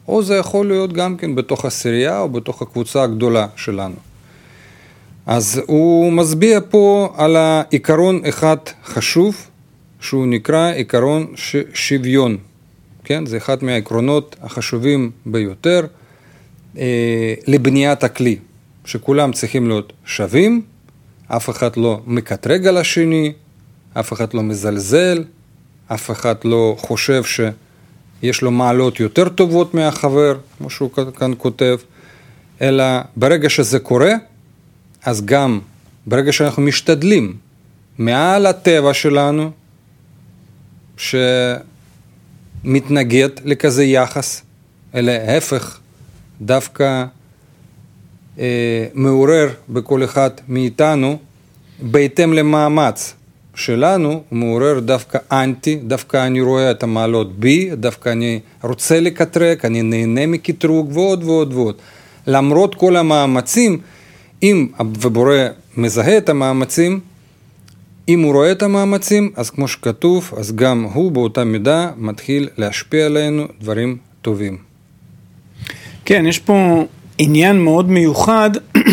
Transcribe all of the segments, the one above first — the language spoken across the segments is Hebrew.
או זה יכול להיות גם כן בתוך עשירייה או בתוך הקבוצה הגדולה שלנו. אז הוא מסביר פה על העיקרון אחד חשוב, שהוא נקרא עיקרון שוויון. כן? זה אחד מהעקרונות החשובים ביותר לבניית הכלי, שכולם צריכים להיות שווים, אף אחד לא מקטרג על השני, אף אחד לא מזלזל, אף אחד לא חושב שיש לו מעלות יותר טובות מהחבר, כמו שהוא כאן כותב, אלא ברגע שזה קורה, אז גם ברגע שאנחנו משתדלים מעל הטבע שלנו, שמתנגד לכזה יחס, אלא ההפך, דווקא מעורר בכל אחד מאיתנו, בהתאם למאמץ שלנו, הוא מעורר דווקא אנטי, דווקא אני רואה את המעלות בי, דווקא אני רוצה לקטרג, אני נהנה מקטרוג ועוד ועוד ועוד. למרות כל המאמצים, אם ובורא מזהה את המאמצים, אם הוא רואה את המאמצים, אז כמו שכתוב, אז גם הוא באותה מידה מתחיל להשפיע עלינו דברים טובים. כן, יש פה עניין מאוד מיוחד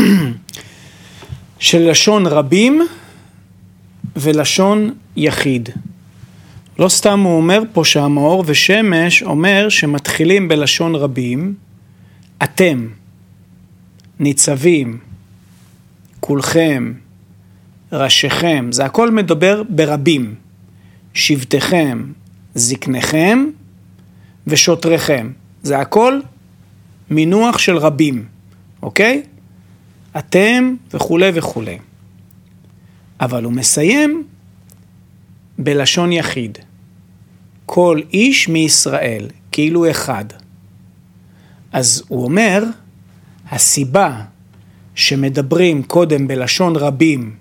של לשון רבים ולשון יחיד. לא סתם הוא אומר פה שהמאור ושמש אומר שמתחילים בלשון רבים, אתם, ניצבים, כולכם, ראשיכם, זה הכל מדבר ברבים, שבטכם, זקניכם ושוטריכם, זה הכל מינוח של רבים, אוקיי? אתם וכו' וכו'. אבל הוא מסיים בלשון יחיד, כל איש מישראל, כאילו אחד. אז הוא אומר, הסיבה שמדברים קודם בלשון רבים,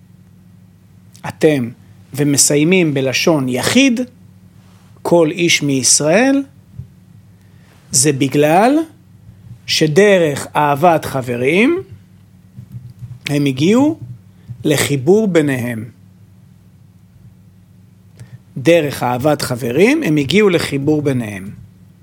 אתם, ומסיימים בלשון יחיד, כל איש מישראל, זה בגלל שדרך אהבת חברים, הם הגיעו לחיבור ביניהם. דרך אהבת חברים, הם הגיעו לחיבור ביניהם.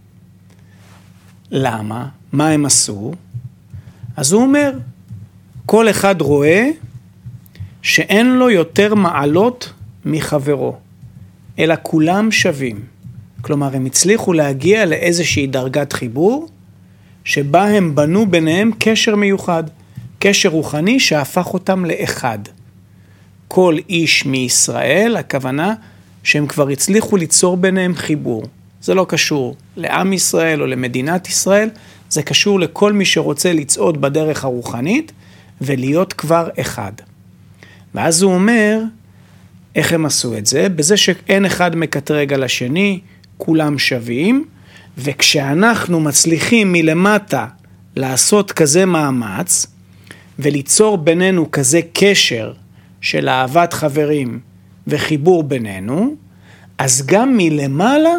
למה? מה הם עשו? אז הוא אומר, כל אחד רואה שאין לו יותר מעלות מחברו, אלא כולם שווים. כלומר, הם הצליחו להגיע לאיזושהי דרגת חיבור, שבה הם בנו ביניהם קשר מיוחד, קשר רוחני שהפך אותם לאחד. כל איש מישראל, הכוונה שהם כבר הצליחו ליצור ביניהם חיבור. זה לא קשור לעם ישראל או למדינת ישראל, זה קשור לכל מי שרוצה לצעוד בדרך הרוחנית ולהיות כבר אחד. ואז הוא אומר, איך הם עשו את זה? בזה שאין אחד מקטרג על השני, כולם שווים, וכשאנחנו מצליחים מלמטה לעשות כזה מאמץ, וליצור בינינו כזה קשר של אהבת חברים וחיבור בינינו, אז גם מלמעלה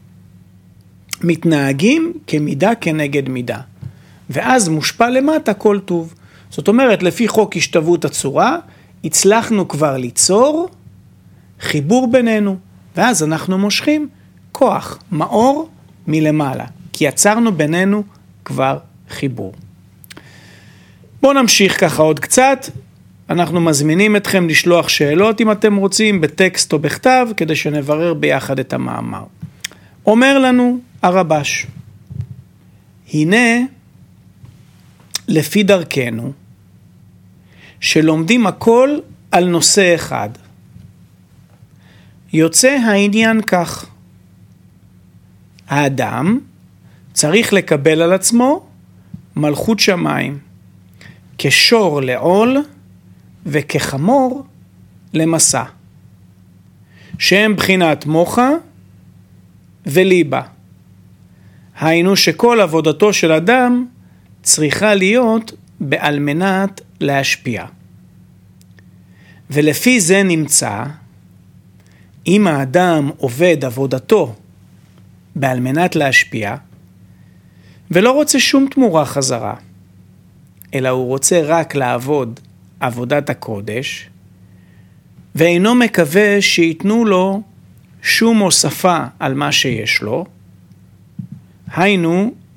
מתנהגים כמידה כנגד מידה. ואז מושפע למטה כל טוב. זאת אומרת, לפי חוק השתוות הצורה, הצלחנו כבר ליצור חיבור בינינו, ואז אנחנו מושכים כוח, מאור מלמעלה, כי יצרנו בינינו כבר חיבור. בואו נמשיך ככה עוד קצת, אנחנו מזמינים אתכם לשלוח שאלות אם אתם רוצים, בטקסט או בכתב, כדי שנברר ביחד את המאמר. אומר לנו הרבש, הנה לפי דרכנו, שלומדים הכל על נושא אחד. יוצא העניין כך, האדם צריך לקבל על עצמו מלכות שמיים, כשור לעול וכחמור למסע, שהם בחינת מוחה וליבה. היינו שכל עבודתו של אדם צריכה להיות בעל מנת להשפיע. ולפי זה נמצא, אם האדם עובד עבודתו בעל מנת להשפיע, ולא רוצה שום תמורה חזרה, אלא הוא רוצה רק לעבוד עבודת הקודש, ואינו מקווה שיתנו לו שום הוספה על מה שיש לו, היינו